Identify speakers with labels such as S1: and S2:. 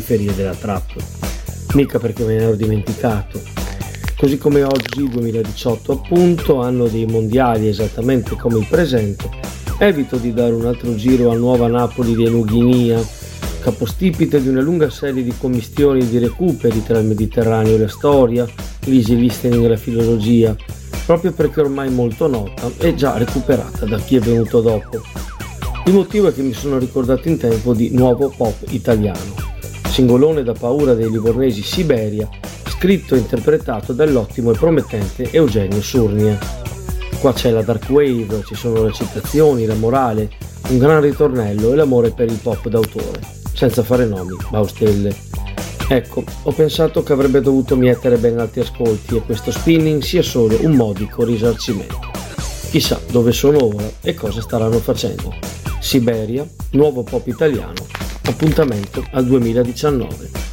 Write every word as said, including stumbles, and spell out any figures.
S1: periferie della trap. Mica perché me ne ero dimenticato. Così come oggi, duemiladiciotto appunto, anno dei mondiali esattamente come il presente, evito di dare un altro giro a Nuova Napoli di Enughinia, capostipite di una lunga serie di commistioni e di recuperi tra il Mediterraneo e la storia, l'easy listening e la filologia, proprio perché ormai molto nota e già recuperata da chi è venuto dopo. Il motivo è che mi sono ricordato in tempo di nuovo pop italiano, singolone da paura dei livornesi Siberia, scritto e interpretato dall'ottimo e promettente Eugenio Surnia. Qua c'è la dark wave, ci sono le citazioni, la morale, un gran ritornello e l'amore per il pop d'autore, senza fare nomi, baustelle. Ecco, ho pensato che avrebbe dovuto mietere ben alti ascolti e questo spinning sia solo un modico risarcimento. Chissà dove sono ora e cosa staranno facendo. Siberia, nuovo pop italiano, appuntamento al duemiladiciannove.